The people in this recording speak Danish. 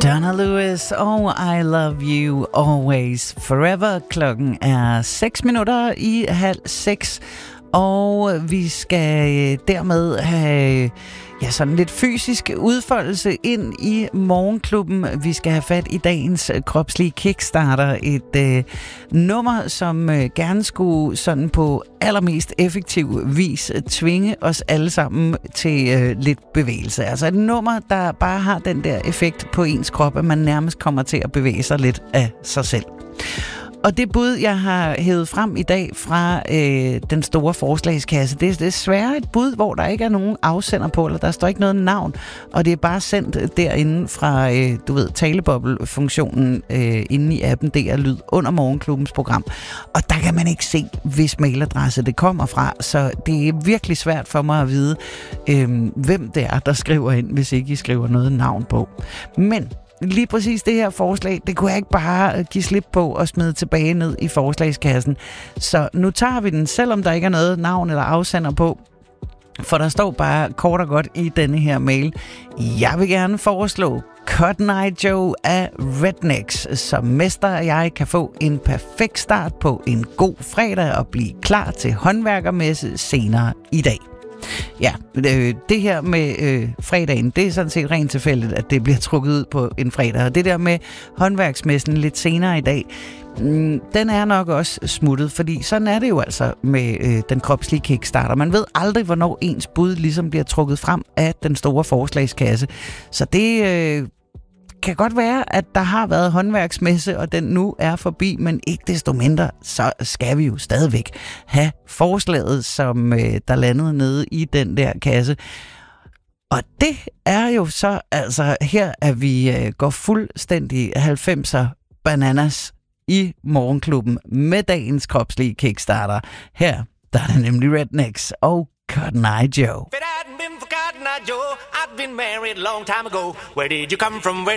Donna Lewis og I Love You Always Forever. Klokken er 6:05, og vi skal dermed have sådan lidt fysisk udfoldelse ind i morgenklubben. Vi skal have fat i dagens kropslige kickstarter. Et nummer, som gerne skulle sådan på allermest effektiv vis tvinge os alle sammen til lidt bevægelse. Altså et nummer, der bare har den der effekt på ens krop, at man nærmest kommer til at bevæge sig lidt af sig selv. Og det bud, jeg har hævet frem i dag fra den store forslagskasse, det er desværre et bud, hvor der ikke er nogen afsender på, eller der står ikke noget navn, og det er bare sendt derinde fra, taleboble-funktionen inde i appen DR Lyd under morgenklubbens program. Og der kan man ikke se, hvis mailadresse det kommer fra, så det er virkelig svært for mig at vide, hvem det er, der skriver ind, hvis ikke I skriver noget navn på. Men lige præcis det her forslag, det kunne jeg ikke bare give slip på og smide tilbage ned i forslagskassen. Så nu tager vi den, selvom der ikke er noget navn eller afsender på. For der står bare kort og godt i denne her mail: jeg vil gerne foreslå Cotton Eye Joe af Rednecks, så mester og jeg kan få en perfekt start på en god fredag og blive klar til håndværkermesse senere i dag. Ja, det her med fredagen, det er sådan set rent tilfældigt, at det bliver trukket ud på en fredag. Og det der med håndværksmessen lidt senere i dag, den er nok også smuttet, fordi sådan er det jo altså med den kropslige kickstarter. Man ved aldrig, hvornår ens bud ligesom bliver trukket frem af den store forslagskasse. Så det kan godt være, at der har været håndværksmesse, og den nu er forbi, men ikke desto mindre, så skal vi jo stadigvæk have forslaget, som der landede nede i den der kasse. Og det er jo så, altså her, at vi går fuldstændig 90'er bananas i morgenklubben med dagens kropslige kickstarter. Her, der er det nemlig Rednecks og Cotton Eye Joe. If it hadn't been for Cotton Eye Joe, I'd been married a long time ago. Where did you come from? Where